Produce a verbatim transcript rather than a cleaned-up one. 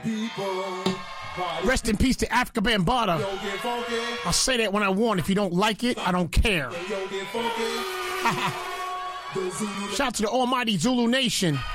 Rest in peace to Africa Bambaataa. I'll say that when I want. If you don't like it, I don't care. Shout out to the almighty Zulu Nation.